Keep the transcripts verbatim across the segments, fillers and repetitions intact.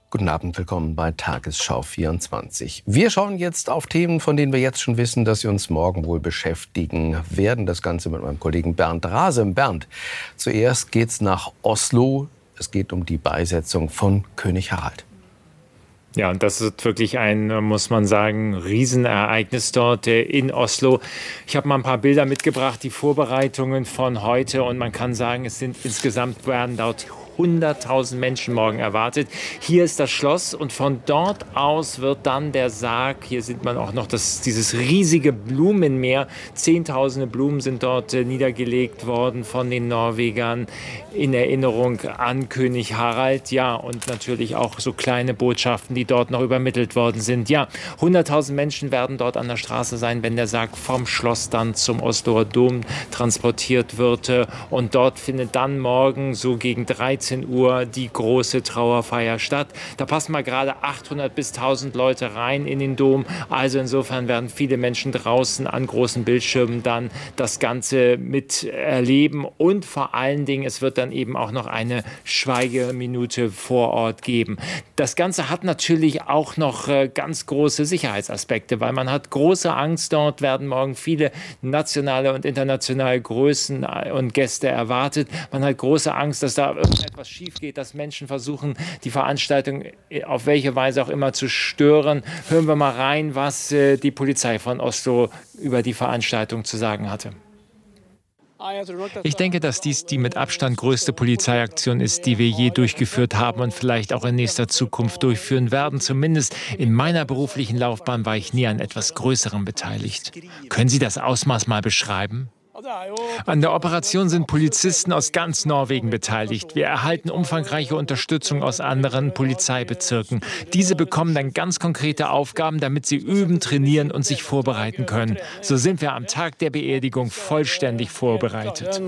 Guten Abend, willkommen bei Tagesschau vierundzwanzig. Wir schauen jetzt auf Themen, von denen wir jetzt schon wissen, dass sie uns morgen wohl beschäftigen werden. Das Ganze mit meinem Kollegen Bernd Rasem. Bernd, zuerst geht's nach Oslo. Es geht um die Beisetzung von König Harald. Ja, und das ist wirklich ein, muss man sagen, Riesenereignis dort in Oslo. Ich habe mal ein paar Bilder mitgebracht, die Vorbereitungen von heute. Und man kann sagen, es sind insgesamt werden dort hunderttausend Menschen morgen erwartet. Hier ist das Schloss und von dort aus wird dann der Sarg, hier sieht man auch noch das, dieses riesige Blumenmeer, zehntausende Blumen sind dort äh, niedergelegt worden von den Norwegern in Erinnerung an König Harald. Ja, und natürlich auch so kleine Botschaften, die dort noch übermittelt worden sind. Ja, hunderttausend Menschen werden dort an der Straße sein, wenn der Sarg vom Schloss dann zum Osloer Dom transportiert wird. Und dort findet dann morgen so gegen dreizehn Uhr die große Trauerfeier statt. Da passen mal gerade achthundert bis tausend Leute rein in den Dom. Also insofern werden viele Menschen draußen an großen Bildschirmen dann das Ganze miterleben. Und vor allen Dingen, es wird dann eben auch noch eine Schweigeminute vor Ort geben. Das Ganze hat natürlich auch noch ganz große Sicherheitsaspekte, weil man hat große Angst. Dort werden morgen viele nationale und internationale Größen und Gäste erwartet. Man hat große Angst, dass da irgendetwas schief geht, dass Menschen versuchen, die Veranstaltung auf welche Weise auch immer zu stören. Hören wir mal rein, was äh, die Polizei von Oslo über die Veranstaltung zu sagen hatte. Ich denke, dass dies die mit Abstand größte Polizeiaktion ist, die wir je durchgeführt haben und vielleicht auch in nächster Zukunft durchführen werden. Zumindest in meiner beruflichen Laufbahn war ich nie an etwas Größerem beteiligt. Können Sie das Ausmaß mal beschreiben? An der Operation sind Polizisten aus ganz Norwegen beteiligt. Wir erhalten umfangreiche Unterstützung aus anderen Polizeibezirken. Diese bekommen dann ganz konkrete Aufgaben, damit sie üben, trainieren und sich vorbereiten können. So sind wir am Tag der Beerdigung vollständig vorbereitet.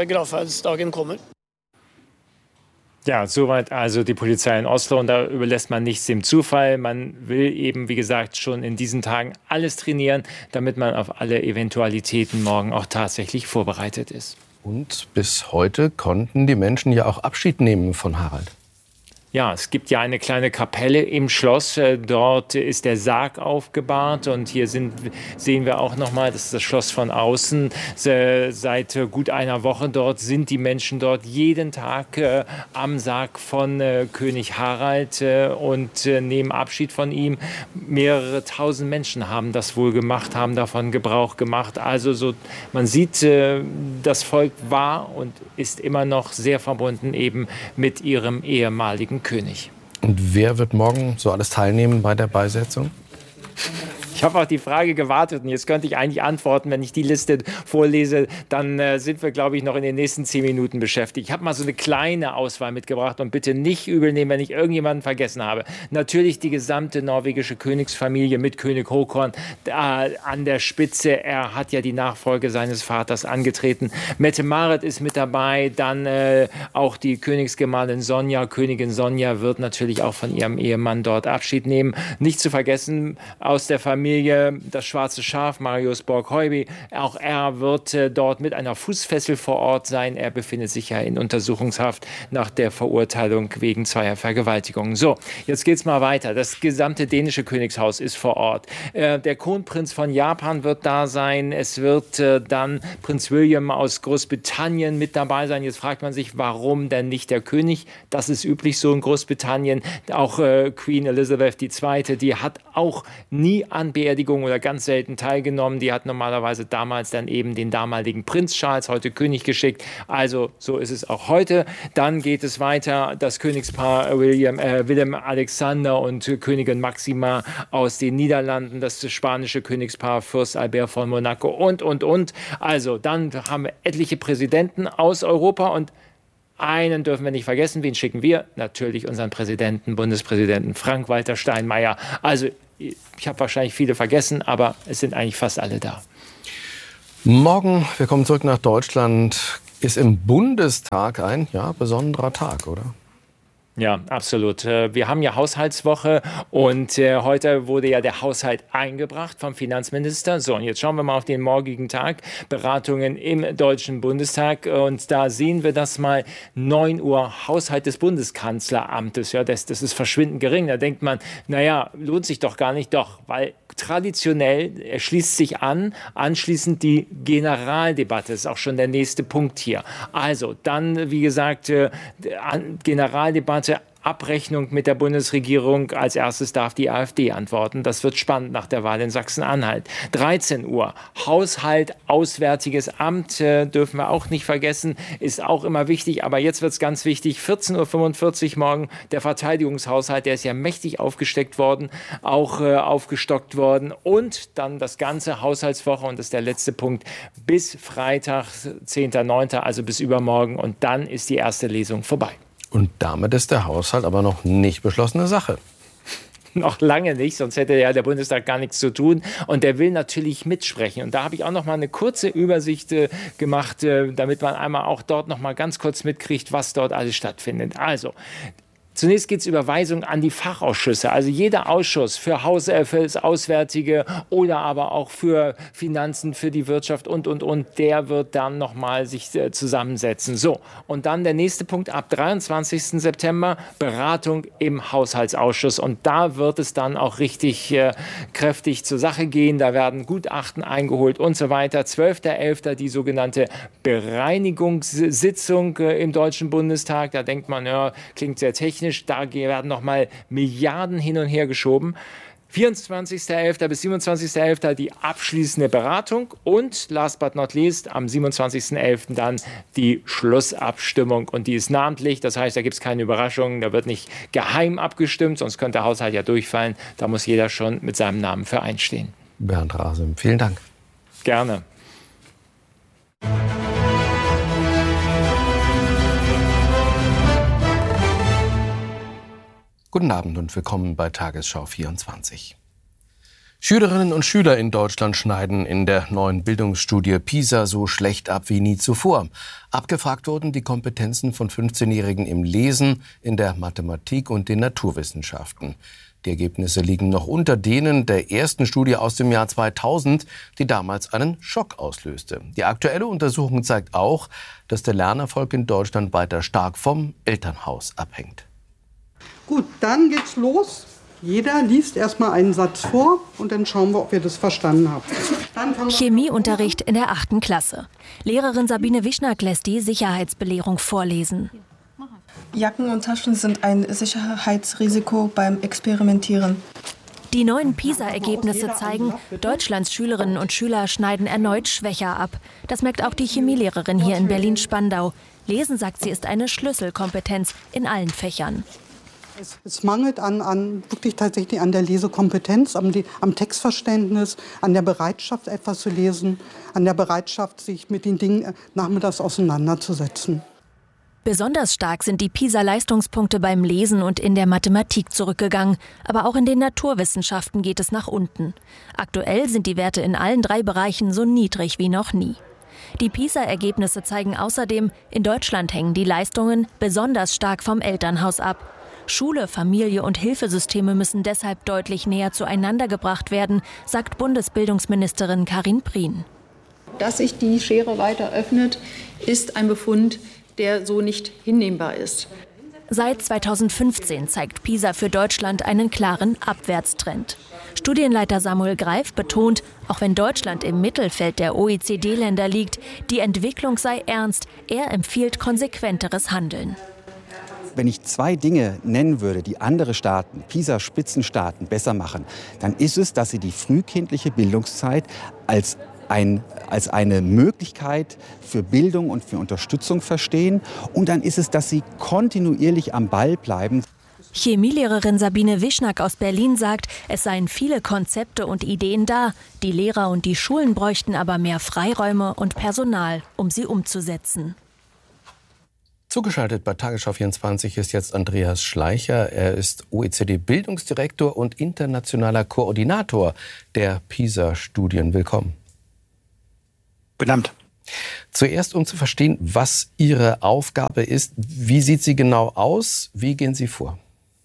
Ja, soweit also die Polizei in Oslo und da überlässt man nichts dem Zufall. Man will eben, wie gesagt, schon in diesen Tagen alles trainieren, damit man auf alle Eventualitäten morgen auch tatsächlich vorbereitet ist. Und bis heute konnten die Menschen ja auch Abschied nehmen von Harald. Ja, es gibt ja eine kleine Kapelle im Schloss. Dort ist der Sarg aufgebahrt und hier sind, sehen wir auch noch mal, das ist das Schloss von außen. Seit gut einer Woche dort sind die Menschen dort jeden Tag äh, am Sarg von äh, König Harald äh, und äh, nehmen Abschied von ihm. Mehrere tausend Menschen haben das wohl gemacht, haben davon Gebrauch gemacht. Also so, man sieht, äh, das Volk war und ist immer noch sehr verbunden eben mit ihrem ehemaligen König. Und wer wird morgen so alles teilnehmen bei der Beisetzung? Ich habe auf die Frage gewartet und jetzt könnte ich eigentlich antworten, wenn ich die Liste vorlese, dann äh, sind wir, glaube ich, noch in den nächsten zehn Minuten beschäftigt. Ich habe mal so eine kleine Auswahl mitgebracht und bitte nicht übel nehmen, wenn ich irgendjemanden vergessen habe. Natürlich die gesamte norwegische Königsfamilie mit König Håkon äh, an der Spitze. Er hat ja die Nachfolge seines Vaters angetreten. Mette-Marit ist mit dabei, dann äh, auch die Königsgemahlin Sonja. Königin Sonja wird natürlich auch von ihrem Ehemann dort Abschied nehmen. Nicht zu vergessen, aus der Familie das schwarze Schaf, Marius Borg-Høiby, auch er wird äh, dort mit einer Fußfessel vor Ort sein. Er befindet sich ja in Untersuchungshaft nach der Verurteilung wegen zweier Vergewaltigungen. So, jetzt geht's mal weiter. Das gesamte dänische Königshaus ist vor Ort. Äh, der Kronprinz von Japan wird da sein. Es wird äh, dann Prinz William aus Großbritannien mit dabei sein. Jetzt fragt man sich, warum denn nicht der König? Das ist üblich so in Großbritannien. Auch äh, Queen Elizabeth die Zweite, die hat auch nie an Beerdigung oder ganz selten teilgenommen. Die hat normalerweise damals dann eben den damaligen Prinz Charles, heute König, geschickt. Also so ist es auch heute. Dann geht es weiter. Das Königspaar William, äh, Willem Alexander und Königin Maxima aus den Niederlanden. Das spanische Königspaar Fürst Albert von Monaco und, und, und. Also dann haben wir etliche Präsidenten aus Europa und einen dürfen wir nicht vergessen. Wen schicken wir? Natürlich unseren Präsidenten, Bundespräsidenten Frank-Walter Steinmeier. Also ich habe wahrscheinlich viele vergessen, aber es sind eigentlich fast alle da. Morgen, wir kommen zurück nach Deutschland, ist im Bundestag ein ja, besonderer Tag, oder? Ja, absolut. Wir haben ja Haushaltswoche und äh, heute wurde ja der Haushalt eingebracht vom Finanzminister. So, und jetzt schauen wir mal auf den morgigen Tag. Beratungen im Deutschen Bundestag. Und da sehen wir das mal neun Uhr Haushalt des Bundeskanzleramtes. Ja, das, das ist verschwindend gering. Da denkt man, naja, lohnt sich doch gar nicht. Doch, weil traditionell, er schließt sich an, anschließend die Generaldebatte. Das ist auch schon der nächste Punkt hier. Also, dann, wie gesagt, äh, Generaldebatte, Abrechnung mit der Bundesregierung. Als erstes darf die AfD antworten. Das wird spannend nach der Wahl in Sachsen-Anhalt. dreizehn Uhr, Haushalt, Auswärtiges Amt, äh, dürfen wir auch nicht vergessen, ist auch immer wichtig. Aber jetzt wird es ganz wichtig. vierzehn Uhr fünfundvierzig morgen der Verteidigungshaushalt, der ist ja mächtig aufgesteckt worden, auch äh, aufgestockt worden. Und dann das ganze Haushaltswoche, und das ist der letzte Punkt, bis Freitag, zehnter neunter, also bis übermorgen. Und dann ist die erste Lesung vorbei. Und damit ist der Haushalt aber noch nicht beschlossene Sache. Noch lange nicht, sonst hätte ja der Bundestag gar nichts zu tun. Und der will natürlich mitsprechen. Und da habe ich auch noch mal eine kurze Übersicht äh, gemacht, äh, damit man einmal auch dort noch mal ganz kurz mitkriegt, was dort alles stattfindet. Also, zunächst geht es Überweisung an die Fachausschüsse. Also jeder Ausschuss für, Haus, äh, für das Auswärtige oder aber auch für Finanzen, für die Wirtschaft und, und, und, der wird dann nochmal sich äh, zusammensetzen. So, und dann der nächste Punkt ab dreiundzwanzigsten September, Beratung im Haushaltsausschuss. Und da wird es dann auch richtig äh, kräftig zur Sache gehen. Da werden Gutachten eingeholt und so weiter. zwölfter elfter die sogenannte Bereinigungssitzung äh, im Deutschen Bundestag. Da denkt man, ja, klingt sehr technisch. Da werden noch mal Milliarden hin und her geschoben. vierundzwanzigster elfter bis siebenundzwanzigster elfter die abschließende Beratung und last but not least am siebenundzwanzigsten elften dann die Schlussabstimmung. Und die ist namentlich, das heißt, da gibt es keine Überraschungen, da wird nicht geheim abgestimmt, sonst könnte der Haushalt ja durchfallen. Da muss jeder schon mit seinem Namen für einstehen. Bernd Rasem, vielen Dank. Gerne. Guten Abend und willkommen bei Tagesschau vierundzwanzig. Schülerinnen und Schüler in Deutschland schneiden in der neuen Bildungsstudie PISA so schlecht ab wie nie zuvor. Abgefragt wurden die Kompetenzen von fünfzehnjährigen im Lesen, in der Mathematik und den Naturwissenschaften. Die Ergebnisse liegen noch unter denen der ersten Studie aus dem Jahr zweitausend, die damals einen Schock auslöste. Die aktuelle Untersuchung zeigt auch, dass der Lernerfolg in Deutschland weiter stark vom Elternhaus abhängt. Gut, dann geht's los. Jeder liest erstmal einen Satz vor und dann schauen wir, ob wir das verstanden haben. Chemieunterricht in der achten Klasse. Lehrerin Sabine Wischnack lässt die Sicherheitsbelehrung vorlesen. Jacken und Taschen sind ein Sicherheitsrisiko beim Experimentieren. Die neuen PISA-Ergebnisse zeigen, Deutschlands Schülerinnen und Schüler schneiden erneut schwächer ab. Das merkt auch die Chemielehrerin hier in Berlin-Spandau. Lesen, sagt sie, ist eine Schlüsselkompetenz in allen Fächern. Es, es mangelt an, an, wirklich tatsächlich an der Lesekompetenz, am, am Textverständnis, an der Bereitschaft, etwas zu lesen, an der Bereitschaft, sich mit den Dingen nachmittags auseinanderzusetzen. Besonders stark sind die PISA-Leistungspunkte beim Lesen und in der Mathematik zurückgegangen. Aber auch in den Naturwissenschaften geht es nach unten. Aktuell sind die Werte in allen drei Bereichen so niedrig wie noch nie. Die PISA-Ergebnisse zeigen außerdem, in Deutschland hängen die Leistungen besonders stark vom Elternhaus ab. Schule, Familie und Hilfesysteme müssen deshalb deutlich näher zueinander gebracht werden, sagt Bundesbildungsministerin Karin Prien. Dass sich die Schere weiter öffnet, ist ein Befund, der so nicht hinnehmbar ist. Seit zweitausendfünfzehn zeigt PISA für Deutschland einen klaren Abwärtstrend. Studienleiter Samuel Greif betont, auch wenn Deutschland im Mittelfeld der O E C D-Länder liegt, die Entwicklung sei ernst. Er empfiehlt konsequenteres Handeln. Wenn ich zwei Dinge nennen würde, die andere Staaten, PISA-Spitzenstaaten, besser machen, dann ist es, dass sie die frühkindliche Bildungszeit als, ein, als eine Möglichkeit für Bildung und für Unterstützung verstehen. Und dann ist es, dass sie kontinuierlich am Ball bleiben. Chemielehrerin Sabine Wischnack aus Berlin sagt, es seien viele Konzepte und Ideen da. Die Lehrer und die Schulen bräuchten aber mehr Freiräume und Personal, um sie umzusetzen. Zugeschaltet bei Tagesschau vierundzwanzig ist jetzt Andreas Schleicher. Er ist O E C D-Bildungsdirektor und internationaler Koordinator der PISA-Studien. Willkommen. Guten Abend. Zuerst, um zu verstehen, was Ihre Aufgabe ist, wie sieht sie genau aus? Wie gehen Sie vor?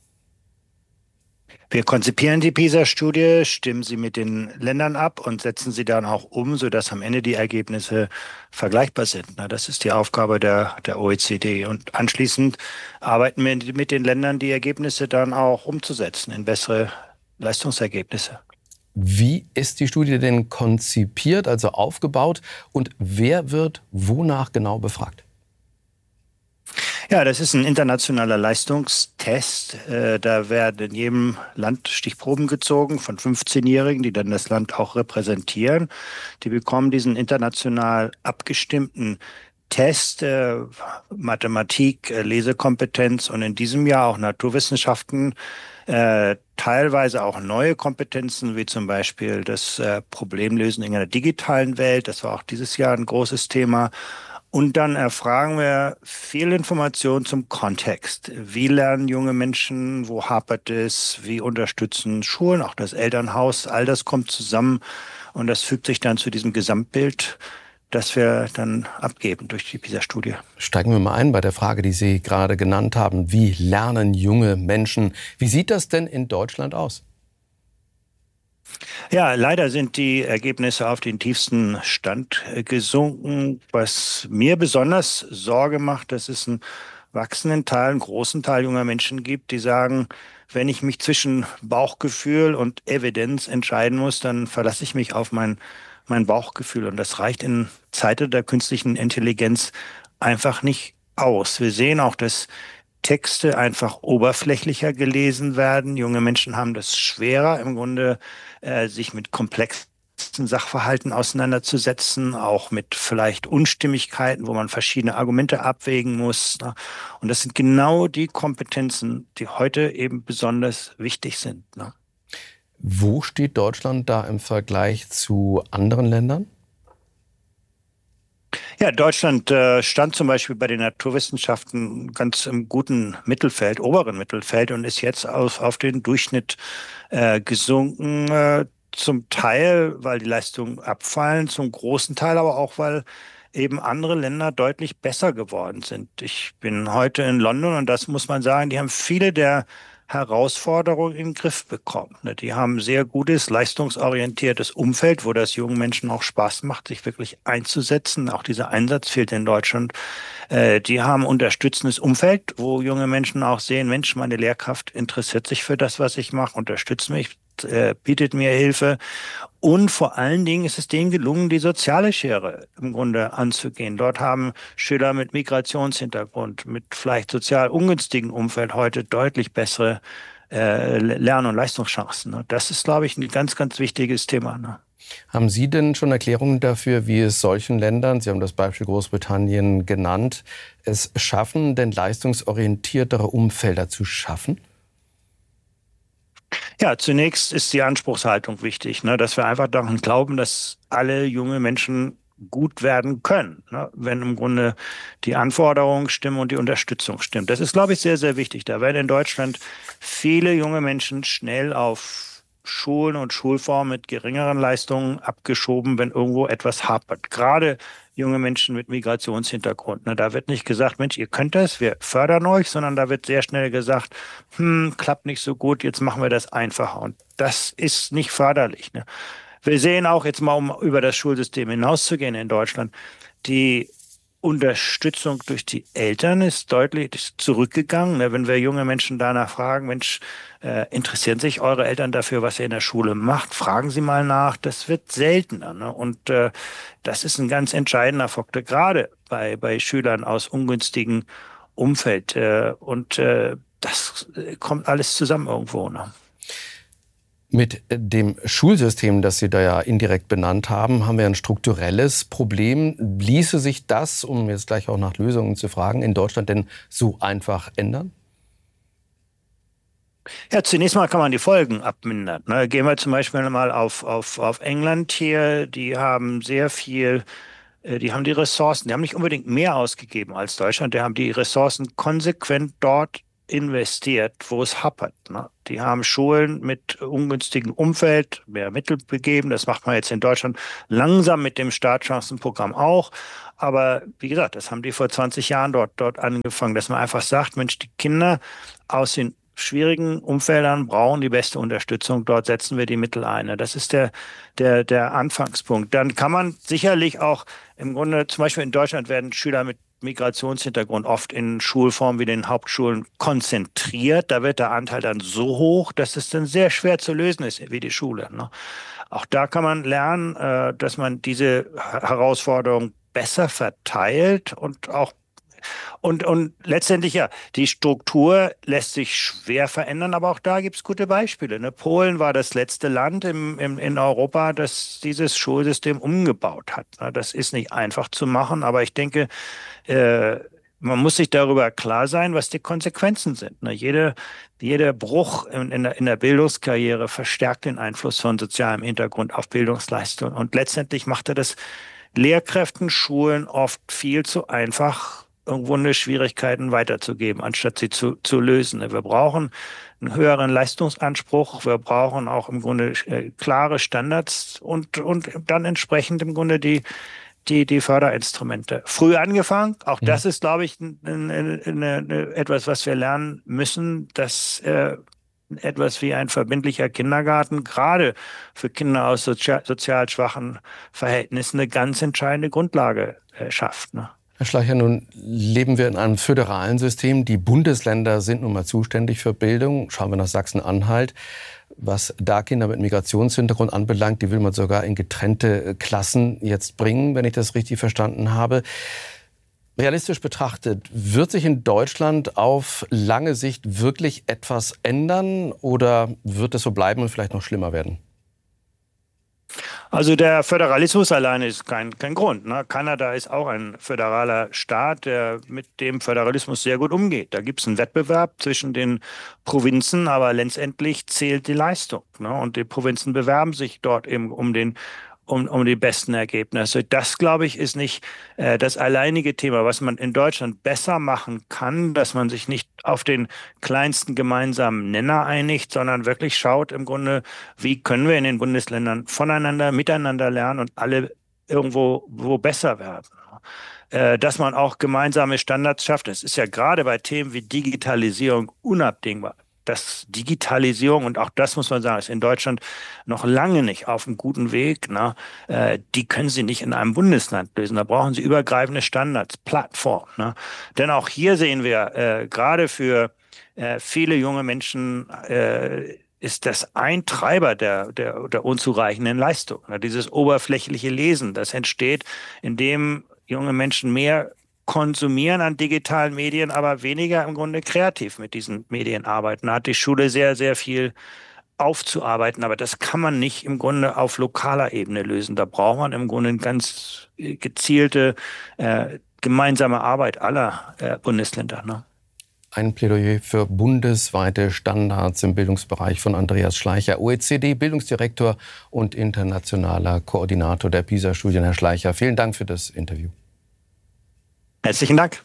Wir konzipieren die PISA-Studie, stimmen sie mit den Ländern ab und setzen sie dann auch um, sodass am Ende die Ergebnisse vergleichbar sind. Das ist die Aufgabe der, der O E C D. Und anschließend arbeiten wir mit den Ländern, die Ergebnisse dann auch umzusetzen in bessere Leistungsergebnisse. Wie ist die Studie denn konzipiert, also aufgebaut, und wer wird wonach genau befragt? Ja, das ist ein internationaler Leistungstest. Da werden in jedem Land Stichproben gezogen von fünfzehnjährigen, die dann das Land auch repräsentieren. Die bekommen diesen international abgestimmten Test, äh, Mathematik, äh, Lesekompetenz und in diesem Jahr auch Naturwissenschaften, äh, teilweise auch neue Kompetenzen, wie zum Beispiel das äh, Problemlösen in einer digitalen Welt. Das war auch dieses Jahr ein großes Thema. Und dann erfragen wir viel Information zum Kontext. Wie lernen junge Menschen? Wo hapert es? Wie unterstützen Schulen, auch das Elternhaus? All das kommt zusammen und das fügt sich dann zu diesem Gesamtbild, das wir dann abgeben durch die PISA-Studie. Steigen wir mal ein bei der Frage, die Sie gerade genannt haben. Wie lernen junge Menschen? Wie sieht das denn in Deutschland aus? Ja, leider sind die Ergebnisse auf den tiefsten Stand gesunken. Was mir besonders Sorge macht, dass es einen wachsenden Teil, einen großen Teil junger Menschen gibt, die sagen, wenn ich mich zwischen Bauchgefühl und Evidenz entscheiden muss, dann verlasse ich mich auf mein, mein Bauchgefühl. Und das reicht in Zeiten der künstlichen Intelligenz einfach nicht aus. Wir sehen auch, dass Texte einfach oberflächlicher gelesen werden. Junge Menschen haben das schwerer, im Grunde äh, sich mit komplexen Sachverhalten auseinanderzusetzen, auch mit vielleicht Unstimmigkeiten, wo man verschiedene Argumente abwägen muss. Ne? Und das sind genau die Kompetenzen, die heute eben besonders wichtig sind. Ne? Wo steht Deutschland da im Vergleich zu anderen Ländern? Ja, Deutschland äh, stand zum Beispiel bei den Naturwissenschaften ganz im guten Mittelfeld, oberen Mittelfeld und ist jetzt auf, auf den Durchschnitt äh, gesunken. Äh, zum Teil, weil die Leistungen abfallen, zum großen Teil aber auch, weil eben andere Länder deutlich besser geworden sind. Ich bin heute in London und das muss man sagen, die haben viele der Herausforderungen in den Griff bekommen. Die haben sehr gutes, leistungsorientiertes Umfeld, wo das jungen Menschen auch Spaß macht, sich wirklich einzusetzen. Auch dieser Einsatz fehlt in Deutschland. Die haben ein unterstützendes Umfeld, wo junge Menschen auch sehen, Mensch, meine Lehrkraft interessiert sich für das, was ich mache, unterstützt mich, bietet mir Hilfe. Und vor allen Dingen ist es denen gelungen, die soziale Schere im Grunde anzugehen. Dort haben Schüler mit Migrationshintergrund, mit vielleicht sozial ungünstigen Umfeld heute deutlich bessere äh, Lern- und Leistungschancen. Ne? Das ist, glaube ich, ein ganz, ganz wichtiges Thema. Ne? Haben Sie denn schon Erklärungen dafür, wie es solchen Ländern, Sie haben das Beispiel Großbritannien genannt, es schaffen, denn leistungsorientiertere Umfelder zu schaffen? Ja, zunächst ist die Anspruchshaltung wichtig, ne, dass wir einfach daran glauben, dass alle junge Menschen gut werden können, ne, wenn im Grunde die Anforderungen stimmen und die Unterstützung stimmt. Das ist, glaube ich, sehr, sehr wichtig. Da werden in Deutschland viele junge Menschen schnell auf Schulen und Schulformen mit geringeren Leistungen abgeschoben, wenn irgendwo etwas hapert. Gerade junge Menschen mit Migrationshintergrund. Ne? Da wird nicht gesagt, Mensch, ihr könnt das, wir fördern euch, sondern da wird sehr schnell gesagt, hm, klappt nicht so gut, jetzt machen wir das einfacher. Und das ist nicht förderlich. Ne? Wir sehen auch jetzt mal, um über das Schulsystem hinauszugehen in Deutschland, die Unterstützung durch die Eltern ist deutlich zurückgegangen. Wenn wir junge Menschen danach fragen, Mensch, äh, interessieren sich eure Eltern dafür, was ihr in der Schule macht? Fragen Sie mal nach. Das wird seltener. Ne? Und äh, das ist ein ganz entscheidender Faktor, gerade bei, bei Schülern aus ungünstigen Umfeld. Äh, und äh, das kommt alles zusammen irgendwo. Ne? Mit dem Schulsystem, das Sie da ja indirekt benannt haben, haben wir ein strukturelles Problem. Ließe sich das, um jetzt gleich auch nach Lösungen zu fragen, in Deutschland denn so einfach ändern? Ja, zunächst mal kann man die Folgen abmindern. Ne? Gehen wir zum Beispiel mal auf, auf, auf England hier. Die haben sehr viel, die haben die Ressourcen, die haben nicht unbedingt mehr ausgegeben als Deutschland. Die haben die Ressourcen konsequent dort investiert, wo es hapert. Ne? Die haben Schulen mit ungünstigem Umfeld mehr Mittel gegeben. Das macht man jetzt in Deutschland langsam mit dem Startchancenprogramm auch. Aber wie gesagt, das haben die vor zwanzig Jahren dort, dort angefangen, dass man einfach sagt, Mensch, die Kinder aus den schwierigen Umfeldern brauchen die beste Unterstützung. Dort setzen wir die Mittel ein. Das ist der, der, der Anfangspunkt. Dann kann man sicherlich auch im Grunde, zum Beispiel in Deutschland werden Schüler mit Migrationshintergrund oft in Schulformen wie den Hauptschulen konzentriert. Da wird der Anteil dann so hoch, dass es dann sehr schwer zu lösen ist, wie die Schule. Ne? Auch da kann man lernen, äh, dass man diese Herausforderung besser verteilt und auch Und, und letztendlich, ja, die Struktur lässt sich schwer verändern, aber auch da gibt es gute Beispiele. Ne? Polen war das letzte Land im, im, in Europa, das dieses Schulsystem umgebaut hat. Ne? Das ist nicht einfach zu machen, aber ich denke, äh, man muss sich darüber klar sein, was die Konsequenzen sind. Ne? Jede, jeder Bruch in, in, der, in der Bildungskarriere verstärkt den Einfluss von sozialem Hintergrund auf Bildungsleistung. Und letztendlich macht er das Lehrkräften, Schulen oft viel zu einfach, irgendwo eine Schwierigkeiten weiterzugeben, anstatt sie zu, zu lösen. Wir brauchen einen höheren Leistungsanspruch, wir brauchen auch im Grunde äh, klare Standards und, und dann entsprechend im Grunde die, die, die Förderinstrumente. Früh angefangen, auch ja. Das ist, glaube ich, eine, eine, eine, etwas, was wir lernen müssen, dass äh, etwas wie ein verbindlicher Kindergarten gerade für Kinder aus sozial, sozial schwachen Verhältnissen eine ganz entscheidende Grundlage äh, schafft. Ne? Herr Schleicher, nun leben wir in einem föderalen System. Die Bundesländer sind nun mal zuständig für Bildung. Schauen wir nach Sachsen-Anhalt. Was da Kinder mit Migrationshintergrund anbelangt, die will man sogar in getrennte Klassen jetzt bringen, wenn ich das richtig verstanden habe. Realistisch betrachtet, wird sich in Deutschland auf lange Sicht wirklich etwas ändern oder wird es so bleiben und vielleicht noch schlimmer werden? Also der Föderalismus alleine ist kein, kein Grund. Ne? Kanada ist auch ein föderaler Staat, der mit dem Föderalismus sehr gut umgeht. Da gibt es einen Wettbewerb zwischen den Provinzen, aber letztendlich zählt die Leistung. Ne? Und die Provinzen bewerben sich dort eben um den Um, um die besten Ergebnisse. Das, glaube ich, ist nicht äh, das alleinige Thema, was man in Deutschland besser machen kann, dass man sich nicht auf den kleinsten gemeinsamen Nenner einigt, sondern wirklich schaut im Grunde, wie können wir in den Bundesländern voneinander, miteinander lernen und alle irgendwo wo besser werden. Äh, dass man auch gemeinsame Standards schafft. Das ist ja gerade bei Themen wie Digitalisierung unabdingbar. Das Digitalisierung, und auch das muss man sagen, ist in Deutschland noch lange nicht auf einem guten Weg. Ne? Äh, die können Sie nicht in einem Bundesland lösen. Da brauchen Sie übergreifende Standards, Plattformen. Ne? Denn auch hier sehen wir, äh, gerade für äh, viele junge Menschen äh, ist das ein Treiber der, der, der unzureichenden Leistung. Ne? Dieses oberflächliche Lesen, das entsteht, indem junge Menschen mehr konsumieren an digitalen Medien, aber weniger im Grunde kreativ mit diesen Medien arbeiten. Da hat die Schule sehr, sehr viel aufzuarbeiten, aber das kann man nicht im Grunde auf lokaler Ebene lösen. Da braucht man im Grunde eine ganz gezielte äh, gemeinsame Arbeit aller äh, Bundesländer. Ne? Ein Plädoyer für bundesweite Standards im Bildungsbereich von Andreas Schleicher, O E C D-Bildungsdirektor und internationaler Koordinator der PISA-Studien. Herr Schleicher, vielen Dank für das Interview. Herzlichen Dank.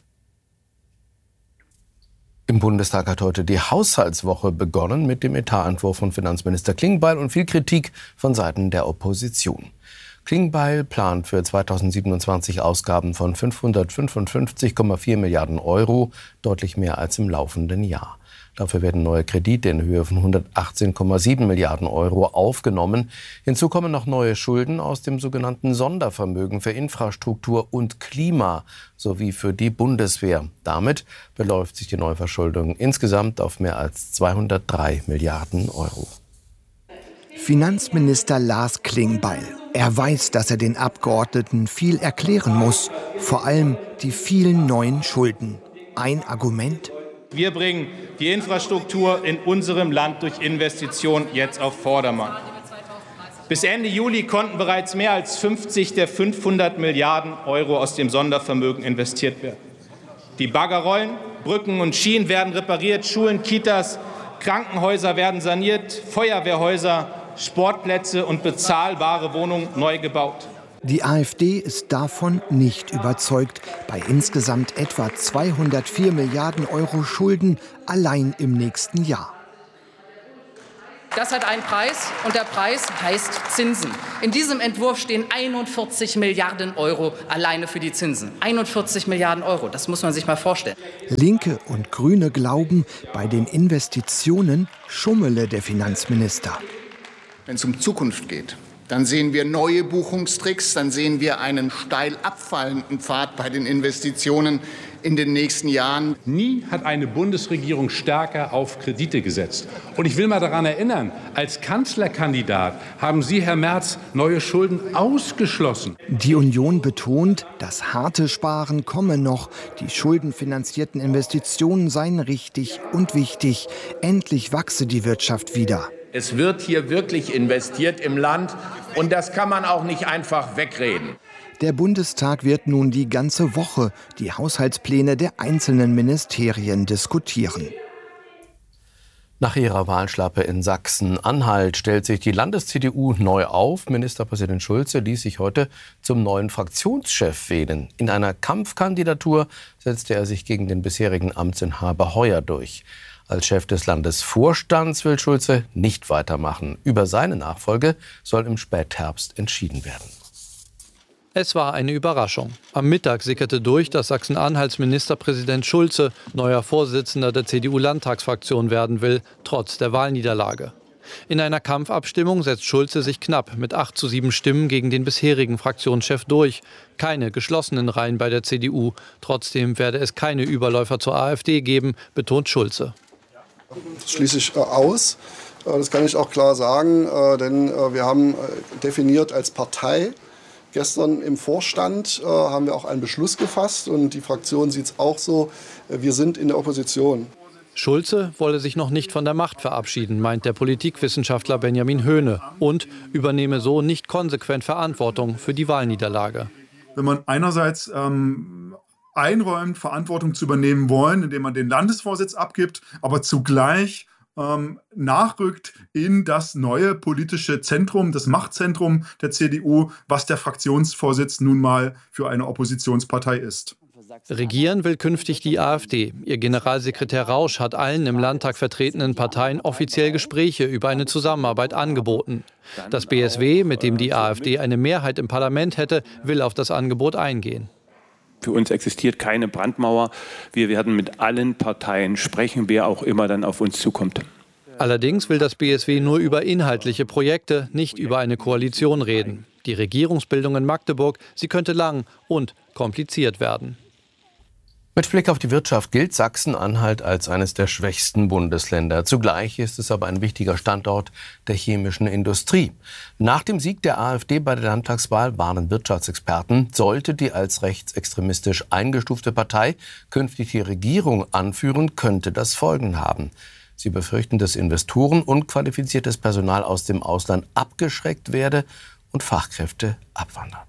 Im Bundestag hat heute die Haushaltswoche begonnen mit dem Etatentwurf von Finanzminister Klingbeil und viel Kritik von Seiten der Opposition. Klingbeil plant für zweitausendsiebenundzwanzig Ausgaben von fünfhundertfünfundfünfzig Komma vier Milliarden Euro, deutlich mehr als im laufenden Jahr. Dafür werden neue Kredite in Höhe von hundertachtzehn Komma sieben Milliarden Euro aufgenommen. Hinzu kommen noch neue Schulden aus dem sogenannten Sondervermögen für Infrastruktur und Klima sowie für die Bundeswehr. Damit beläuft sich die Neuverschuldung insgesamt auf mehr als zweihundertdrei Milliarden Euro. Finanzminister Lars Klingbeil. Er weiß, dass er den Abgeordneten viel erklären muss, vor allem die vielen neuen Schulden. Ein Argument? Wir bringen die Infrastruktur in unserem Land durch Investitionen jetzt auf Vordermann. Bis Ende Juli konnten bereits mehr als fünfzig der fünfhundert Milliarden Euro aus dem Sondervermögen investiert werden. Die Bagger rollen, Brücken und Schienen werden repariert, Schulen, Kitas, Krankenhäuser werden saniert, Feuerwehrhäuser, Sportplätze und bezahlbare Wohnungen neu gebaut. Die AfD ist davon nicht überzeugt. Bei insgesamt etwa zweihundertvier Milliarden Euro Schulden allein im nächsten Jahr. Das hat einen Preis und der Preis heißt Zinsen. In diesem Entwurf stehen einundvierzig Milliarden Euro alleine für die Zinsen. einundvierzig Milliarden Euro, das muss man sich mal vorstellen. Linke und Grüne glauben, bei den Investitionen schummele der Finanzminister. Wenn es um Zukunft geht, dann sehen wir neue Buchungstricks, dann sehen wir einen steil abfallenden Pfad bei den Investitionen in den nächsten Jahren. Nie hat eine Bundesregierung stärker auf Kredite gesetzt. Und ich will mal daran erinnern, als Kanzlerkandidat haben Sie, Herr Merz, neue Schulden ausgeschlossen. Die Union betont, das harte Sparen komme noch. Die schuldenfinanzierten Investitionen seien richtig und wichtig. Endlich wachse die Wirtschaft wieder. Es wird hier wirklich investiert im Land und das kann man auch nicht einfach wegreden. Der Bundestag wird nun die ganze Woche die Haushaltspläne der einzelnen Ministerien diskutieren. Nach ihrer Wahlschlappe in Sachsen-Anhalt stellt sich die Landes-C D U neu auf. Ministerpräsident Schulze ließ sich heute zum neuen Fraktionschef wählen. In einer Kampfkandidatur setzte er sich gegen den bisherigen Amtsinhaber Heuer durch. Als Chef des Landesvorstands will Schulze nicht weitermachen. Über seine Nachfolge soll im Spätherbst entschieden werden. Es war eine Überraschung. Am Mittag sickerte durch, dass Sachsen-Anhalts Ministerpräsident Schulze neuer Vorsitzender der C D U-Landtagsfraktion werden will, trotz der Wahlniederlage. In einer Kampfabstimmung setzt Schulze sich knapp mit acht zu sieben Stimmen gegen den bisherigen Fraktionschef durch. Keine geschlossenen Reihen bei der C D U. Trotzdem werde es keine Überläufer zur AfD geben, betont Schulze. Das schließe ich aus. Das kann ich auch klar sagen, denn wir haben definiert als Partei. Gestern im Vorstand haben wir auch einen Beschluss gefasst und die Fraktion sieht es auch so. Wir sind in der Opposition. Schulze wolle sich noch nicht von der Macht verabschieden, meint der Politikwissenschaftler Benjamin Höhne, und übernehme so nicht konsequent Verantwortung für die Wahlniederlage. Wenn man einerseits ähm, einräumt, Verantwortung zu übernehmen wollen, indem man den Landesvorsitz abgibt, aber zugleich ähm, nachrückt in das neue politische Zentrum, das Machtzentrum der C D U, was der Fraktionsvorsitz nun mal für eine Oppositionspartei ist. Regieren will künftig die AfD. Ihr Generalsekretär Rausch hat allen im Landtag vertretenen Parteien offiziell Gespräche über eine Zusammenarbeit angeboten. Das B S W, mit dem die AfD eine Mehrheit im Parlament hätte, will auf das Angebot eingehen. Für uns existiert keine Brandmauer. Wir werden mit allen Parteien sprechen, wer auch immer dann auf uns zukommt. Allerdings will das B S W nur über inhaltliche Projekte, nicht über eine Koalition reden. Die Regierungsbildung in Magdeburg, sie könnte lang und kompliziert werden. Mit Blick auf die Wirtschaft gilt Sachsen-Anhalt als eines der schwächsten Bundesländer. Zugleich ist es aber ein wichtiger Standort der chemischen Industrie. Nach dem Sieg der AfD bei der Landtagswahl warnen Wirtschaftsexperten, sollte die als rechtsextremistisch eingestufte Partei künftig die Regierung anführen, könnte das Folgen haben. Sie befürchten, dass Investoren und qualifiziertes Personal aus dem Ausland abgeschreckt werde und Fachkräfte abwandern.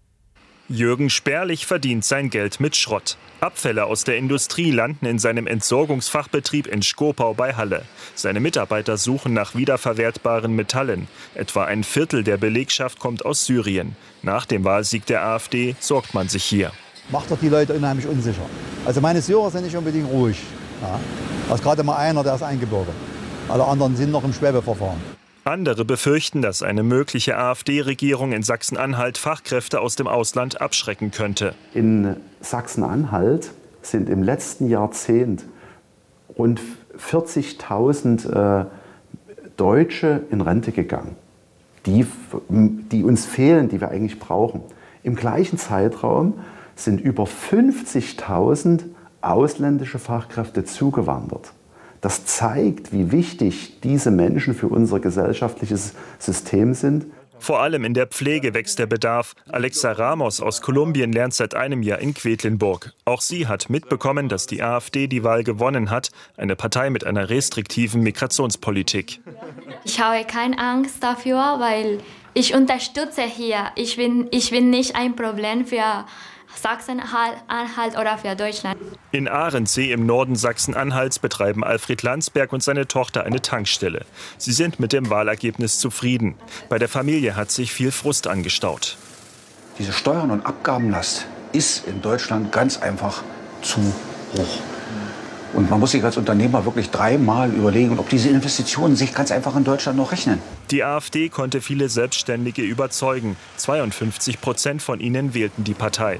Jürgen Sperlich verdient sein Geld mit Schrott. Abfälle aus der Industrie landen in seinem Entsorgungsfachbetrieb in Schkopau bei Halle. Seine Mitarbeiter suchen nach wiederverwertbaren Metallen. Etwa ein Viertel der Belegschaft kommt aus Syrien. Nach dem Wahlsieg der AfD sorgt man sich hier. Macht doch die Leute unheimlich unsicher. Also meine Syrer sind nicht unbedingt ruhig. Ja. Da ist gerade mal einer, der ist eingebürgert. Alle anderen sind noch im Schwebverfahren. Andere befürchten, dass eine mögliche AfD-Regierung in Sachsen-Anhalt Fachkräfte aus dem Ausland abschrecken könnte. In Sachsen-Anhalt sind im letzten Jahrzehnt rund vierzigtausend äh, Deutsche in Rente gegangen, die, die uns fehlen, die wir eigentlich brauchen. Im gleichen Zeitraum sind über fünfzigtausend ausländische Fachkräfte zugewandert. Das zeigt, wie wichtig diese Menschen für unser gesellschaftliches System sind. Vor allem in der Pflege wächst der Bedarf. Alexa Ramos aus Kolumbien lernt seit einem Jahr in Quedlinburg. Auch sie hat mitbekommen, dass die AfD die Wahl gewonnen hat, eine Partei mit einer restriktiven Migrationspolitik. Ich habe keine Angst dafür, weil ich unterstütze hier. Ich bin, ich bin nicht ein Problem für Sachsen-Anhalt oder für Deutschland. In Ahrensee im Norden Sachsen-Anhalts betreiben Alfred Landsberg und seine Tochter eine Tankstelle. Sie sind mit dem Wahlergebnis zufrieden. Bei der Familie hat sich viel Frust angestaut. diese Steuern- und Abgabenlast ist in Deutschland ganz einfach zu hoch. Und man muss sich als Unternehmer wirklich dreimal überlegen, ob diese Investitionen sich ganz einfach in Deutschland noch rechnen. Die AfD konnte viele Selbstständige überzeugen. zweiundfünfzig Prozent von ihnen wählten die Partei.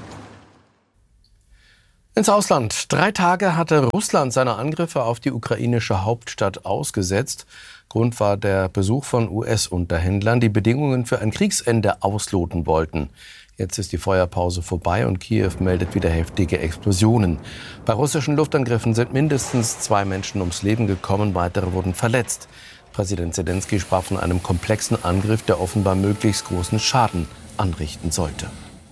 Ins Ausland. Drei Tage hatte Russland seine Angriffe auf die ukrainische Hauptstadt ausgesetzt. Grund war der Besuch von U S-Unterhändlern, die Bedingungen für ein Kriegsende ausloten wollten. Jetzt ist die Feuerpause vorbei und Kiew meldet wieder heftige Explosionen. Bei russischen Luftangriffen sind mindestens zwei Menschen ums Leben gekommen, weitere wurden verletzt. Präsident Selenskyj sprach von einem komplexen Angriff, der offenbar möglichst großen Schaden anrichten sollte.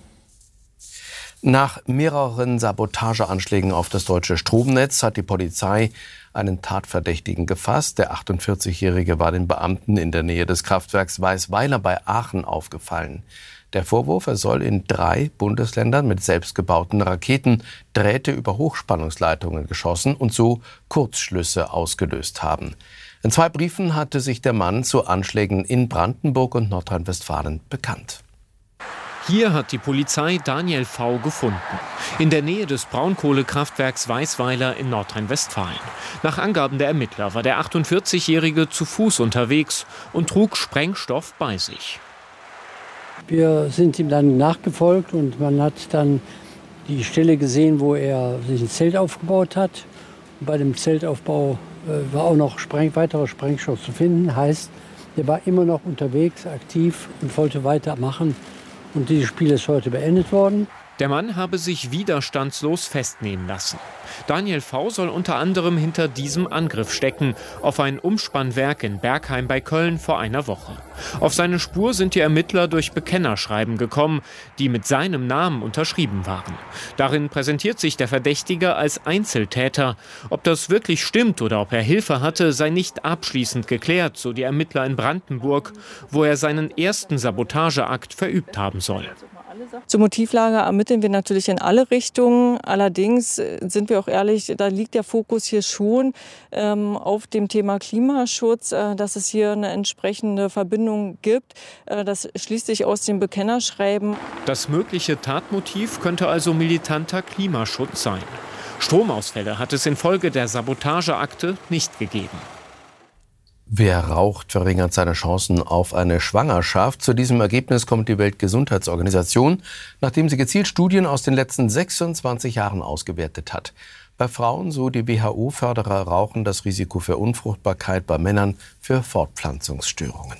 Nach mehreren Sabotageanschlägen auf das deutsche Stromnetz hat die Polizei einen Tatverdächtigen gefasst. Der achtundvierzigjährige war den Beamten in der Nähe des Kraftwerks Weißweiler bei Aachen aufgefallen. Der Vorwurf, er soll in drei Bundesländern mit selbstgebauten Raketen Drähte über Hochspannungsleitungen geschossen und so Kurzschlüsse ausgelöst haben. In zwei Briefen hatte sich der Mann zu Anschlägen in Brandenburg und Nordrhein-Westfalen bekannt. Hier hat die Polizei Daniel V. gefunden, in der Nähe des Braunkohlekraftwerks Weißweiler in Nordrhein-Westfalen. Nach Angaben der Ermittler war der achtundvierzigjährige zu Fuß unterwegs und trug Sprengstoff bei sich. Wir sind ihm dann nachgefolgt und man hat dann die Stelle gesehen, wo er sich ein Zelt aufgebaut hat. Und bei dem Zeltaufbau äh, war auch noch Spreng, weiterer Sprengstoff zu finden. Heißt, er war immer noch unterwegs, aktiv und wollte weitermachen. Und dieses Spiel ist heute beendet worden. Der Mann habe sich widerstandslos festnehmen lassen. Daniel V. soll unter anderem hinter diesem Angriff stecken, auf ein Umspannwerk in Bergheim bei Köln vor einer Woche. Auf seine Spur sind die Ermittler durch Bekennerschreiben gekommen, die mit seinem Namen unterschrieben waren. Darin präsentiert sich der Verdächtige als Einzeltäter. Ob das wirklich stimmt oder ob er Hilfe hatte, sei nicht abschließend geklärt, so die Ermittler in Brandenburg, wo er seinen ersten Sabotageakt verübt haben soll. Zur Motivlage ermitteln wir natürlich in alle Richtungen. Allerdings sind wir auch ehrlich, da liegt der Fokus hier schon ähm, auf dem Thema Klimaschutz, äh, dass es hier eine entsprechende Verbindung gibt. Äh, das schließt sich aus dem Bekennerschreiben. Das mögliche Tatmotiv könnte also militanter Klimaschutz sein. Stromausfälle hat es infolge der Sabotageakte nicht gegeben. Wer raucht, verringert seine Chancen auf eine Schwangerschaft. Zu diesem Ergebnis kommt die Weltgesundheitsorganisation, nachdem sie gezielt Studien aus den letzten sechsundzwanzig Jahren ausgewertet hat. Bei Frauen, so die W H O-Förderer, rauchen das Risiko für Unfruchtbarkeit, bei Männern für Fortpflanzungsstörungen.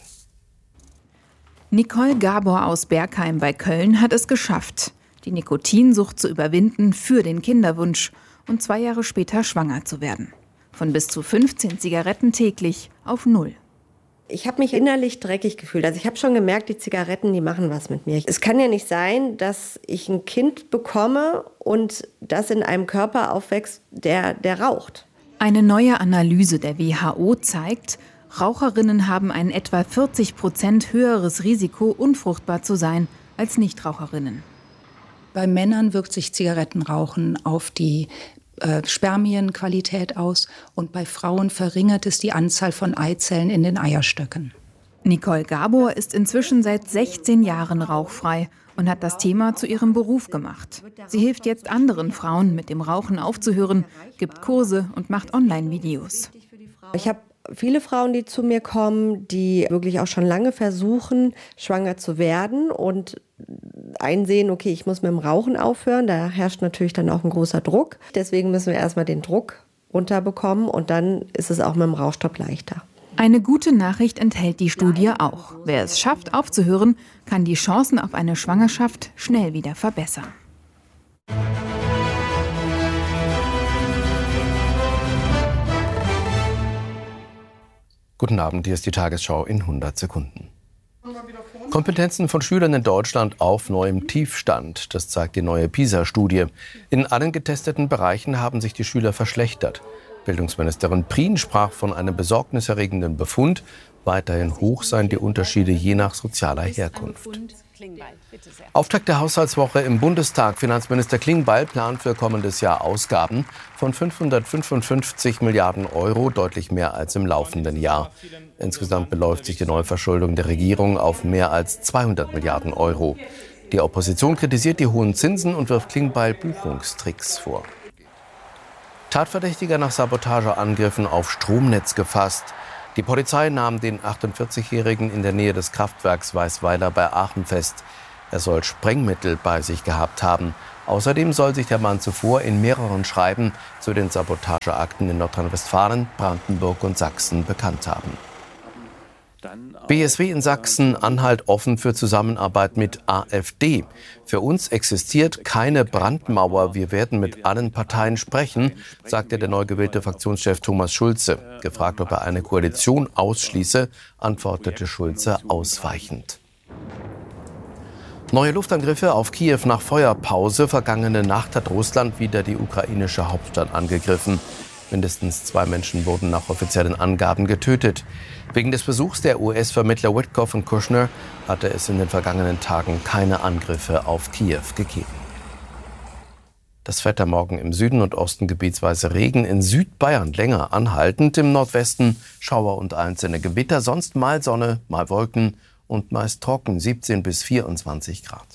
Nicole Gabor aus Bergheim bei Köln hat es geschafft, die Nikotinsucht zu überwinden für den Kinderwunsch und zwei Jahre später schwanger zu werden. Von bis zu fünfzehn Zigaretten täglich auf null. Ich habe mich innerlich dreckig gefühlt. Also ich habe schon gemerkt, die Zigaretten, die machen was mit mir. Es kann ja nicht sein, dass ich ein Kind bekomme und das in einem Körper aufwächst, der, der raucht. Eine neue Analyse der W H O zeigt, Raucherinnen haben ein etwa vierzig Prozent höheres Risiko, unfruchtbar zu sein, als Nichtraucherinnen. Bei Männern wirkt sich Zigarettenrauchen auf die Äh, Spermienqualität aus und bei Frauen verringert es die Anzahl von Eizellen in den Eierstöcken. Nicole Gabor ist inzwischen seit sechzehn Jahren rauchfrei und hat das Thema zu ihrem Beruf gemacht. Sie hilft jetzt anderen Frauen, mit dem Rauchen aufzuhören, gibt Kurse und macht Online-Videos. Ich habe viele Frauen, die zu mir kommen, die wirklich auch schon lange versuchen, schwanger zu werden und einsehen, okay, ich muss mit dem Rauchen aufhören. Da herrscht natürlich dann auch ein großer Druck. Deswegen müssen wir erstmal den Druck runterbekommen und dann ist es auch mit dem Rauchstopp leichter. Eine gute Nachricht enthält die Studie auch. Wer es schafft, aufzuhören, kann die Chancen auf eine Schwangerschaft schnell wieder verbessern. Guten Abend, hier ist die Tagesschau in hundert Sekunden. Kompetenzen von Schülern in Deutschland auf neuem Tiefstand. Das zeigt die neue PISA-Studie. In allen getesteten Bereichen haben sich die Schüler verschlechtert. Bildungsministerin Prien sprach von einem besorgniserregenden Befund. Weiterhin hoch seien die Unterschiede je nach sozialer Herkunft. Auftakt der Haushaltswoche im Bundestag. Finanzminister Klingbeil plant für kommendes Jahr Ausgaben von fünfhundertfünfundfünfzig Milliarden Euro, deutlich mehr als im laufenden Jahr. Insgesamt beläuft sich die Neuverschuldung der Regierung auf mehr als zweihundert Milliarden Euro. Die Opposition kritisiert die hohen Zinsen und wirft Klingbeil Buchungstricks vor. Tatverdächtiger nach Sabotageangriffen auf Stromnetz gefasst. Die Polizei nahm den achtundvierzigjährigen in der Nähe des Kraftwerks Weißweiler bei Aachen fest. Er soll Sprengmittel bei sich gehabt haben. Außerdem soll sich der Mann zuvor in mehreren Schreiben zu den Sabotageakten in Nordrhein-Westfalen, Brandenburg und Sachsen bekannt haben. B S W in Sachsen-Anhalt offen für Zusammenarbeit mit AfD. Für uns existiert keine Brandmauer. Wir werden mit allen Parteien sprechen, sagte der neu gewählte Fraktionschef Thomas Schulze. Gefragt, ob er eine Koalition ausschließe, antwortete Schulze ausweichend. Neue Luftangriffe auf Kiew nach Feuerpause. Vergangene Nacht hat Russland wieder die ukrainische Hauptstadt angegriffen. Mindestens zwei Menschen wurden nach offiziellen Angaben getötet. Wegen des Besuchs der U S-Vermittler Witkoff und Kushner hatte es in den vergangenen Tagen keine Angriffe auf Kiew gegeben. Das Wetter morgen im Süden und Osten gebietsweise Regen, in Südbayern länger anhaltend, im Nordwesten Schauer und einzelne Gewitter, sonst mal Sonne, mal Wolken und meist trocken, siebzehn bis vierundzwanzig Grad.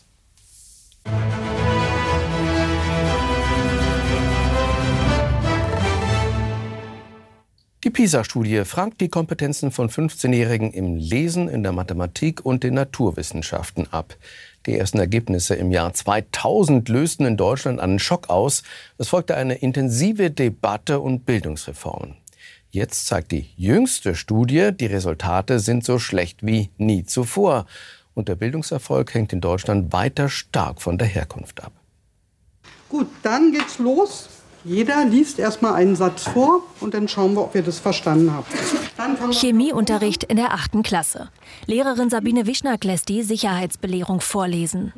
Die PISA-Studie fragt die Kompetenzen von fünfzehnjährigen im Lesen, in der Mathematik und den Naturwissenschaften ab. Die ersten Ergebnisse im Jahr zweitausend lösten in Deutschland einen Schock aus. Es folgte eine intensive Debatte und Bildungsreformen. Jetzt zeigt die jüngste Studie, die Resultate sind so schlecht wie nie zuvor. Und der Bildungserfolg hängt in Deutschland weiter stark von der Herkunft ab. Gut, dann geht's los. Jeder liest erstmal einen Satz vor und dann schauen wir, ob ihr das verstanden habt. Chemieunterricht in der achten Klasse. Lehrerin Sabine Wischnack lässt die Sicherheitsbelehrung vorlesen.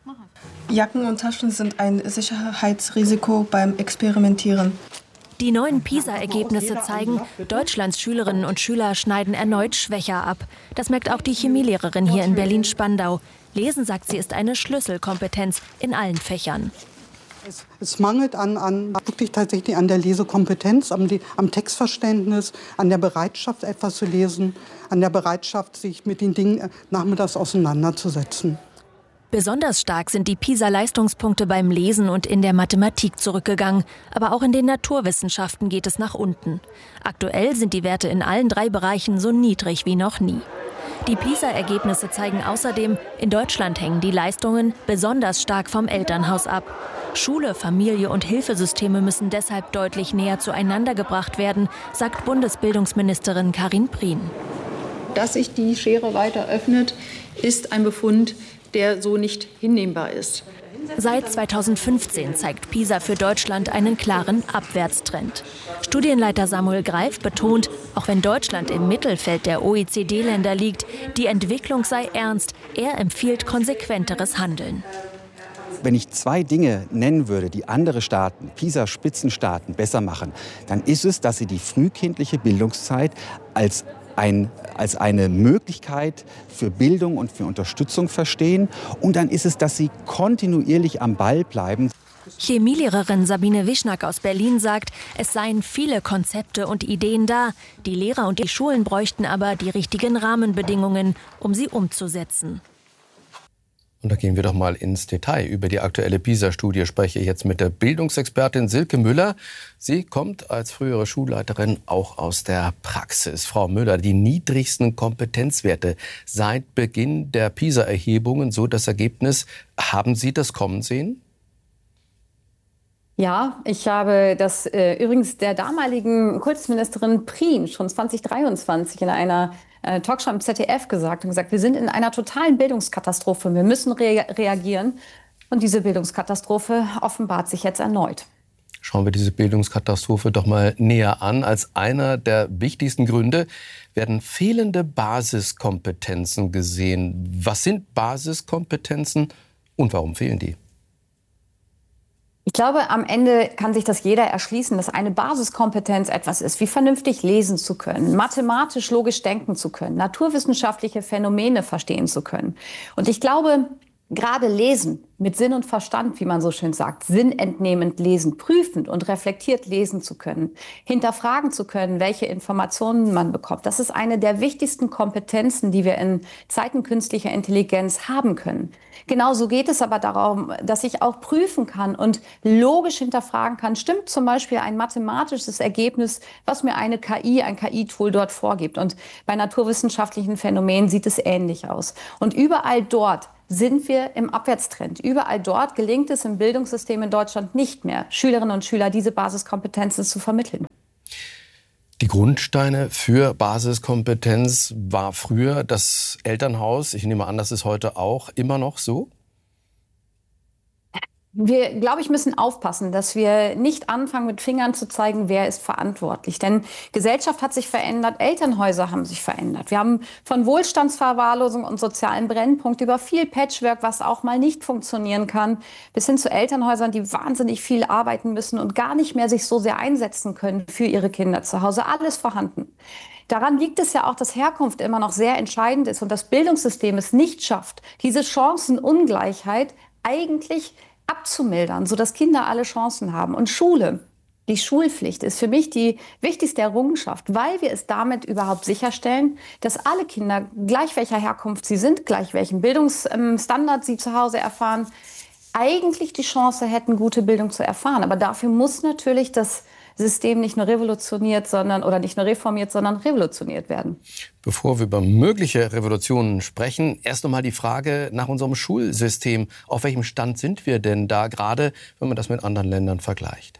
Jacken und Taschen sind ein Sicherheitsrisiko beim Experimentieren. Die neuen PISA-Ergebnisse zeigen, Deutschlands Schülerinnen und Schüler schneiden erneut schwächer ab. Das merkt auch die Chemielehrerin hier in Berlin-Spandau. Lesen, sagt sie, ist eine Schlüsselkompetenz in allen Fächern. Es, es mangelt an, an, wirklich tatsächlich an der Lesekompetenz, am, am Textverständnis, an der Bereitschaft, etwas zu lesen, an der Bereitschaft, sich mit den Dingen nachmittags auseinanderzusetzen. Besonders stark sind die PISA-Leistungspunkte beim Lesen und in der Mathematik zurückgegangen. Aber auch in den Naturwissenschaften geht es nach unten. Aktuell sind die Werte in allen drei Bereichen so niedrig wie noch nie. Die PISA-Ergebnisse zeigen außerdem, in Deutschland hängen die Leistungen besonders stark vom Elternhaus ab. Schule, Familie und Hilfesysteme müssen deshalb deutlich näher zueinander gebracht werden, sagt Bundesbildungsministerin Karin Prien. Dass sich die Schere weiter öffnet, ist ein Befund, der so nicht hinnehmbar ist. Seit zweitausendfünfzehn zeigt PISA für Deutschland einen klaren Abwärtstrend. Studienleiter Samuel Greif betont, auch wenn Deutschland im Mittelfeld der O E C D-Länder liegt, die Entwicklung sei ernst. Er empfiehlt konsequenteres Handeln. Wenn ich zwei Dinge nennen würde, die andere Staaten, PISA-Spitzenstaaten, besser machen, dann ist es, dass sie die frühkindliche Bildungszeit als Ein, als eine Möglichkeit für Bildung und für Unterstützung verstehen. Und dann ist es, dass sie kontinuierlich am Ball bleiben. Chemielehrerin Sabine Wischnack aus Berlin sagt, es seien viele Konzepte und Ideen da. Die Lehrer und die Schulen bräuchten aber die richtigen Rahmenbedingungen, um sie umzusetzen. Und da gehen wir doch mal ins Detail. Über die aktuelle PISA-Studie spreche ich jetzt mit der Bildungsexpertin Silke Müller. Sie kommt als frühere Schulleiterin auch aus der Praxis. Frau Müller, die niedrigsten Kompetenzwerte seit Beginn der PISA-Erhebungen, so das Ergebnis. Haben Sie das kommen sehen? Ja, ich habe das äh, übrigens der damaligen Kultusministerin Prien schon zweitausenddreiundzwanzig in einer äh, Talkshow im Z D F gesagt und gesagt, wir sind in einer totalen Bildungskatastrophe, wir müssen rea- reagieren. Und diese Bildungskatastrophe offenbart sich jetzt erneut. Schauen wir diese Bildungskatastrophe doch mal näher an. Als einer der wichtigsten Gründe werden fehlende Basiskompetenzen gesehen. Was sind Basiskompetenzen und warum fehlen die? Ich glaube, am Ende kann sich das jeder erschließen, dass eine Basiskompetenz etwas ist, wie vernünftig lesen zu können, mathematisch logisch denken zu können, naturwissenschaftliche Phänomene verstehen zu können. Und ich glaube, Gerade lesen, mit Sinn und Verstand, wie man so schön sagt, sinnentnehmend lesen, prüfend und reflektiert lesen zu können, hinterfragen zu können, welche Informationen man bekommt. Das ist eine der wichtigsten Kompetenzen, die wir in Zeiten künstlicher Intelligenz haben können. Genauso geht es aber darum, dass ich auch prüfen kann und logisch hinterfragen kann, stimmt zum Beispiel ein mathematisches Ergebnis, was mir eine K I, ein K I-Tool dort vorgibt. Und bei naturwissenschaftlichen Phänomenen sieht es ähnlich aus. Und überall dort sind wir im Abwärtstrend. Überall dort gelingt es im Bildungssystem in Deutschland nicht mehr, Schülerinnen und Schüler diese Basiskompetenzen zu vermitteln. Die Grundsteine für Basiskompetenz war früher das Elternhaus. Ich nehme an, das ist heute auch immer noch so. Wir, glaube ich, müssen aufpassen, dass wir nicht anfangen, mit Fingern zu zeigen, wer ist verantwortlich. Denn Gesellschaft hat sich verändert, Elternhäuser haben sich verändert. Wir haben von Wohlstandsverwahrlosung und sozialen Brennpunkt über viel Patchwork, was auch mal nicht funktionieren kann, bis hin zu Elternhäusern, die wahnsinnig viel arbeiten müssen und gar nicht mehr sich so sehr einsetzen können für ihre Kinder zu Hause. Alles vorhanden. Daran liegt es ja auch, dass Herkunft immer noch sehr entscheidend ist und das Bildungssystem es nicht schafft, diese Chancenungleichheit eigentlich abzumildern, sodass Kinder alle Chancen haben. Und Schule, die Schulpflicht ist für mich die wichtigste Errungenschaft, weil wir es damit überhaupt sicherstellen, dass alle Kinder, gleich welcher Herkunft sie sind, gleich welchen Bildungsstandard sie zu Hause erfahren, eigentlich die Chance hätten, gute Bildung zu erfahren. Aber dafür muss natürlich das System nicht nur revolutioniert, sondern oder nicht nur reformiert, sondern revolutioniert werden. Bevor wir über mögliche Revolutionen sprechen, erst noch mal die Frage nach unserem Schulsystem. Auf welchem Stand sind wir denn da, gerade wenn man das mit anderen Ländern vergleicht?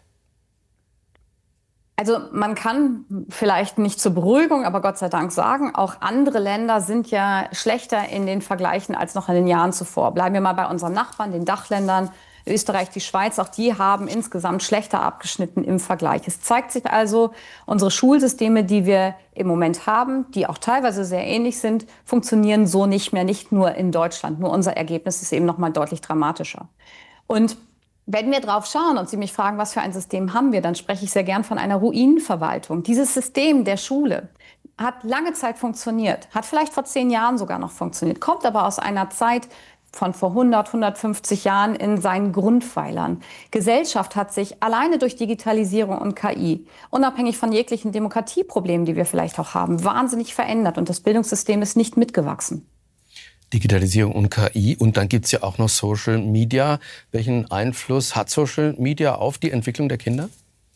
Also man kann vielleicht nicht zur Beruhigung, aber Gott sei Dank sagen, auch andere Länder sind ja schlechter in den Vergleichen als noch in den Jahren zuvor. Bleiben wir mal bei unseren Nachbarn, den Dachländern. Österreich, die Schweiz, auch die haben insgesamt schlechter abgeschnitten im Vergleich. Es zeigt sich also, unsere Schulsysteme, die wir im Moment haben, die auch teilweise sehr ähnlich sind, funktionieren so nicht mehr, nicht nur in Deutschland. Nur unser Ergebnis ist eben noch mal deutlich dramatischer. Und wenn wir drauf schauen und Sie mich fragen, was für ein System haben wir, dann spreche ich sehr gern von einer Ruinenverwaltung. Dieses System der Schule hat lange Zeit funktioniert, hat vielleicht vor zehn Jahren sogar noch funktioniert, kommt aber aus einer Zeit von vor hundert, hundertfünfzig Jahren in seinen Grundpfeilern. Gesellschaft hat sich alleine durch Digitalisierung und K I, unabhängig von jeglichen Demokratieproblemen, die wir vielleicht auch haben, wahnsinnig verändert und das Bildungssystem ist nicht mitgewachsen. Digitalisierung und K I und dann gibt es ja auch noch Social Media. Welchen Einfluss hat Social Media auf die Entwicklung der Kinder?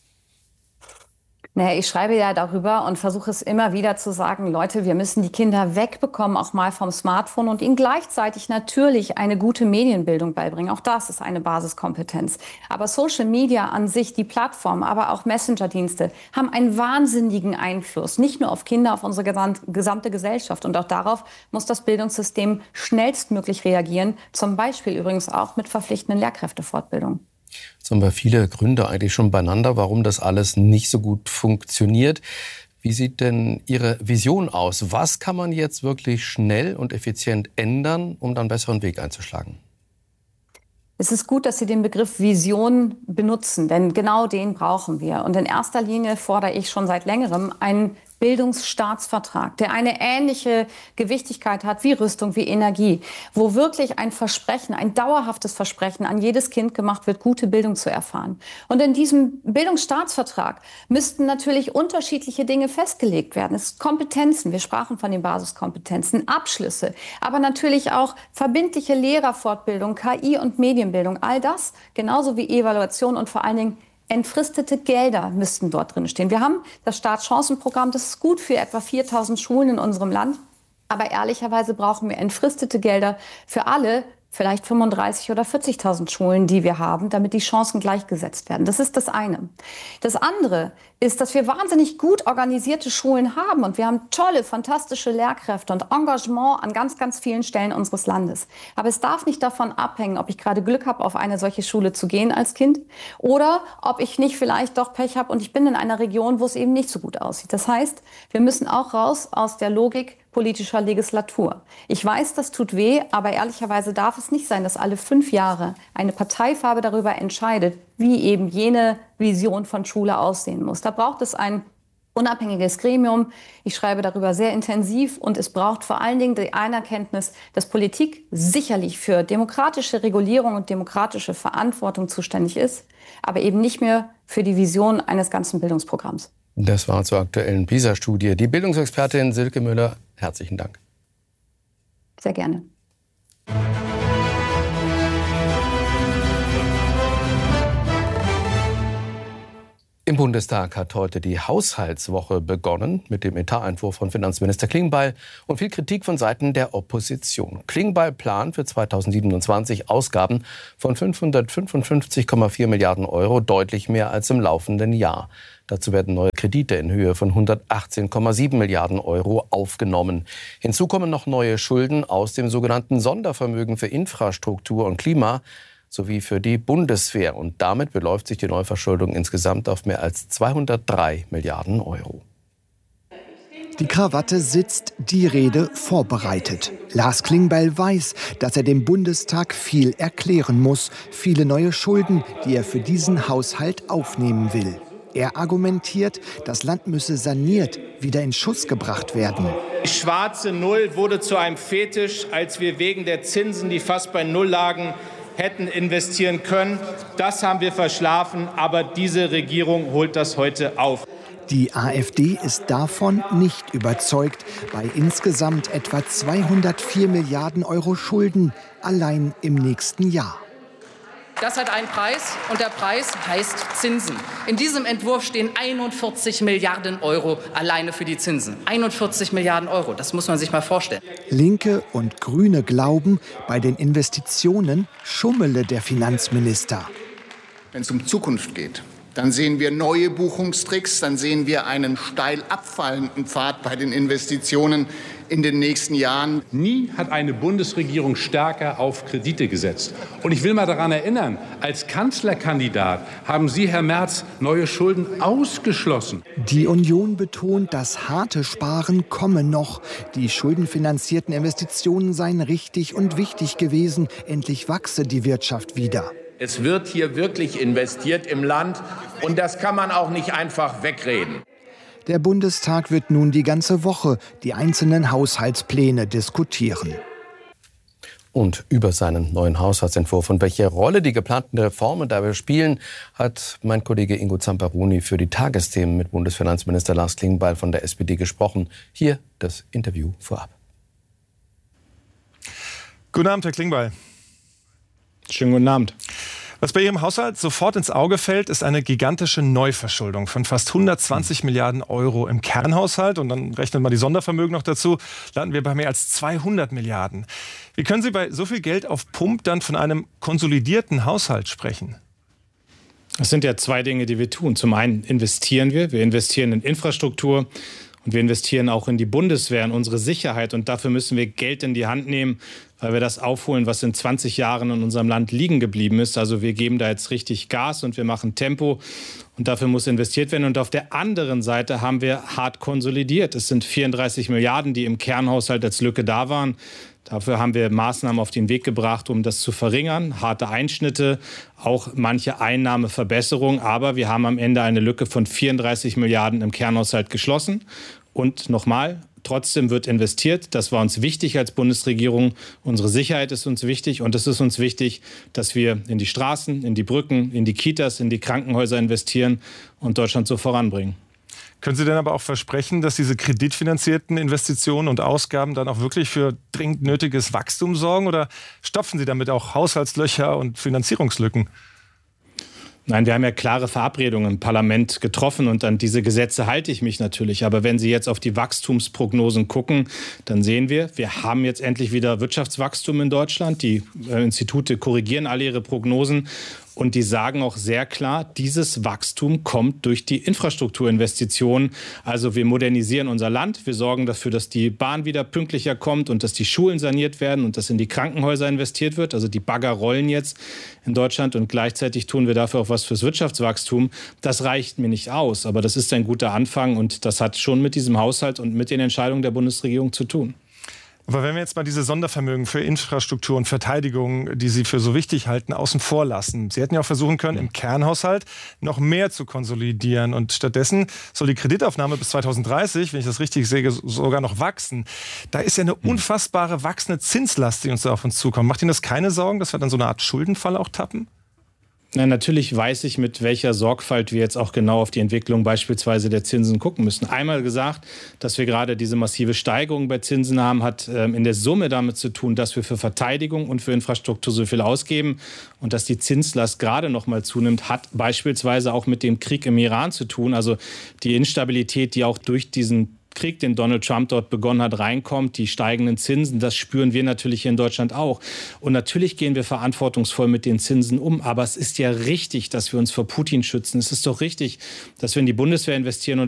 Naja, ich schreibe ja darüber und versuche es immer wieder zu sagen, Leute, wir müssen die Kinder wegbekommen, auch mal vom Smartphone und ihnen gleichzeitig natürlich eine gute Medienbildung beibringen. Auch das ist eine Basiskompetenz. Aber Social Media an sich, die Plattform, aber auch Messenger-Dienste haben einen wahnsinnigen Einfluss, nicht nur auf Kinder, auf unsere gesamte Gesellschaft. Und auch darauf muss das Bildungssystem schnellstmöglich reagieren, zum Beispiel übrigens auch mit verpflichtenden Lehrkräftefortbildungen. Jetzt haben wir viele Gründe eigentlich schon beieinander, warum das alles nicht so gut funktioniert. Wie sieht denn Ihre Vision aus? Was kann man jetzt wirklich schnell und effizient ändern, um dann einen besseren Weg einzuschlagen? Es ist gut, dass Sie den Begriff Vision benutzen, denn genau den brauchen wir. Und in erster Linie fordere ich schon seit längerem einen Bildungsstaatsvertrag, der eine ähnliche Gewichtigkeit hat wie Rüstung, wie Energie, wo wirklich ein Versprechen, ein dauerhaftes Versprechen an jedes Kind gemacht wird, gute Bildung zu erfahren. Und in diesem Bildungsstaatsvertrag müssten natürlich unterschiedliche Dinge festgelegt werden. Es sind Kompetenzen, wir sprachen von den Basiskompetenzen, Abschlüsse, aber natürlich auch verbindliche Lehrerfortbildung, K I und Medienbildung, all das, genauso wie Evaluation und vor allen Dingen entfristete Gelder müssten dort drin stehen. Wir haben das Startchancenprogramm, das ist gut für etwa viertausend Schulen in unserem Land. Aber ehrlicherweise brauchen wir entfristete Gelder für alle, vielleicht fünfunddreißig oder vierzigtausend Schulen, die wir haben, damit die Chancen gleichgesetzt werden. Das ist das eine. Das andere ist, dass wir wahnsinnig gut organisierte Schulen haben und wir haben tolle, fantastische Lehrkräfte und Engagement an ganz, ganz vielen Stellen unseres Landes. Aber es darf nicht davon abhängen, ob ich gerade Glück habe, auf eine solche Schule zu gehen als Kind oder ob ich nicht vielleicht doch Pech habe und ich bin in einer Region, wo es eben nicht so gut aussieht. Das heißt, wir müssen auch raus aus der Logik politischer Legislatur. Ich weiß, das tut weh, aber ehrlicherweise darf es nicht sein, dass alle fünf Jahre eine Parteifarbe darüber entscheidet, wie eben jene Vision von Schule aussehen muss. Da braucht es ein unabhängiges Gremium. Ich schreibe darüber sehr intensiv und es braucht vor allen Dingen die Anerkenntnis, dass Politik sicherlich für demokratische Regulierung und demokratische Verantwortung zuständig ist, aber eben nicht mehr für die Vision eines ganzen Bildungsprogramms. Das war zur aktuellen PISA-Studie. Die Bildungsexpertin Silke Müller, herzlichen Dank. Sehr gerne. Im Bundestag hat heute die Haushaltswoche begonnen mit dem Etatentwurf von Finanzminister Klingbeil und viel Kritik von Seiten der Opposition. Klingbeil plant für zweitausendsiebenundzwanzig Ausgaben von fünfhundertfünfundfünfzig Komma vier Milliarden Euro, deutlich mehr als im laufenden Jahr. Dazu werden neue Kredite in Höhe von hundertachtzehn Komma sieben Milliarden Euro aufgenommen. Hinzu kommen noch neue Schulden aus dem sogenannten Sondervermögen für Infrastruktur und Klima sowie für die Bundeswehr. Und damit beläuft sich die Neuverschuldung insgesamt auf mehr als zweihundertdrei Milliarden Euro. Die Krawatte sitzt, die Rede vorbereitet. Lars Klingbeil weiß, dass er dem Bundestag viel erklären muss. Viele neue Schulden, die er für diesen Haushalt aufnehmen will. Er argumentiert, das Land müsse saniert, wieder in Schuss gebracht werden. Die schwarze Null wurde zu einem Fetisch, als wir wegen der Zinsen, die fast bei Null lagen, hätten investieren können. Das haben wir verschlafen, aber diese Regierung holt das heute auf. Die AfD ist davon nicht überzeugt. Bei insgesamt etwa zweihundertvier Milliarden Euro Schulden allein im nächsten Jahr. Das hat einen Preis und der Preis heißt Zinsen. In diesem Entwurf stehen einundvierzig Milliarden Euro alleine für die Zinsen. einundvierzig Milliarden Euro, das muss man sich mal vorstellen. Linke und Grüne glauben, bei den Investitionen schummele der Finanzminister. Wenn es um Zukunft geht, dann sehen wir neue Buchungstricks, dann sehen wir einen steil abfallenden Pfad bei den Investitionen in den nächsten Jahren. Nie hat eine Bundesregierung stärker auf Kredite gesetzt. Und ich will mal daran erinnern, als Kanzlerkandidat haben Sie, Herr Merz, neue Schulden ausgeschlossen. Die Union betont, das harte Sparen komme noch. Die schuldenfinanzierten Investitionen seien richtig und wichtig gewesen. Endlich wachse die Wirtschaft wieder. Es wird hier wirklich investiert im Land und das kann man auch nicht einfach wegreden. Der Bundestag wird nun die ganze Woche die einzelnen Haushaltspläne diskutieren. Und über seinen neuen Haushaltsentwurf und welche Rolle die geplanten Reformen dabei spielen, hat mein Kollege Ingo Zamperoni für die Tagesthemen mit Bundesfinanzminister Lars Klingbeil von der S P D gesprochen. Hier das Interview vorab. Guten Abend, Herr Klingbeil. Schönen guten Abend. Was bei Ihrem Haushalt sofort ins Auge fällt, ist eine gigantische Neuverschuldung von fast hundertzwanzig Milliarden Euro im Kernhaushalt. Und dann rechnet man die Sondervermögen noch dazu, landen wir bei mehr als zweihundert Milliarden. Wie können Sie bei so viel Geld auf Pump dann von einem konsolidierten Haushalt sprechen? Das sind ja zwei Dinge, die wir tun. Zum einen investieren wir. Wir investieren in Infrastruktur. Und wir investieren auch in die Bundeswehr, in unsere Sicherheit. Und dafür müssen wir Geld in die Hand nehmen, weil wir das aufholen, was in zwanzig Jahren in unserem Land liegen geblieben ist. Also wir geben da jetzt richtig Gas und wir machen Tempo. Und dafür muss investiert werden. Und auf der anderen Seite haben wir hart konsolidiert. Es sind vierunddreißig Milliarden, die im Kernhaushalt als Lücke da waren. Dafür haben wir Maßnahmen auf den Weg gebracht, um das zu verringern. Harte Einschnitte, auch manche Einnahmeverbesserungen. Aber wir haben am Ende eine Lücke von vierunddreißig Milliarden im Kernhaushalt geschlossen. Und nochmal, trotzdem wird investiert. Das war uns wichtig als Bundesregierung. Unsere Sicherheit ist uns wichtig. Und es ist uns wichtig, dass wir in die Straßen, in die Brücken, in die Kitas, in die Krankenhäuser investieren und Deutschland so voranbringen. Können Sie denn aber auch versprechen, dass diese kreditfinanzierten Investitionen und Ausgaben dann auch wirklich für dringend nötiges Wachstum sorgen? Oder stopfen Sie damit auch Haushaltslöcher und Finanzierungslücken? Nein, wir haben ja klare Verabredungen im Parlament getroffen und an diese Gesetze halte ich mich natürlich. Aber wenn Sie jetzt auf die Wachstumsprognosen gucken, dann sehen wir, wir haben jetzt endlich wieder Wirtschaftswachstum in Deutschland. Die äh, Institute korrigieren alle ihre Prognosen. Und die sagen auch sehr klar, dieses Wachstum kommt durch die Infrastrukturinvestitionen. Also wir modernisieren unser Land. Wir sorgen dafür, dass die Bahn wieder pünktlicher kommt und dass die Schulen saniert werden und dass in die Krankenhäuser investiert wird. Also die Bagger rollen jetzt in Deutschland und gleichzeitig tun wir dafür auch was fürs Wirtschaftswachstum. Das reicht mir nicht aus, aber das ist ein guter Anfang und das hat schon mit diesem Haushalt und mit den Entscheidungen der Bundesregierung zu tun. Aber wenn wir jetzt mal diese Sondervermögen für Infrastruktur und Verteidigung, die Sie für so wichtig halten, außen vor lassen. Sie hätten ja auch versuchen können, im Kernhaushalt noch mehr zu konsolidieren. Und stattdessen soll die Kreditaufnahme bis zweitausenddreißig, wenn ich das richtig sehe, sogar noch wachsen. Da ist ja eine unfassbare wachsende Zinslast, die uns da auf uns zukommt. Macht Ihnen das keine Sorgen, dass wir dann so eine Art Schuldenfall auch tappen? Na, natürlich weiß ich, mit welcher Sorgfalt wir jetzt auch genau auf die Entwicklung beispielsweise der Zinsen gucken müssen. Einmal gesagt, dass wir gerade diese massive Steigerung bei Zinsen haben, hat ähm, in der Summe damit zu tun, dass wir für Verteidigung und für Infrastruktur so viel ausgeben. Und dass die Zinslast gerade noch mal zunimmt, hat beispielsweise auch mit dem Krieg im Iran zu tun. Also die Instabilität, die auch durch diesen Krieg, den Donald Trump dort begonnen hat, reinkommt, die steigenden Zinsen, das spüren wir natürlich hier in Deutschland auch. Und natürlich gehen wir verantwortungsvoll mit den Zinsen um. Aber es ist ja richtig, dass wir uns vor Putin schützen. Es ist doch richtig, dass wir in die Bundeswehr investieren und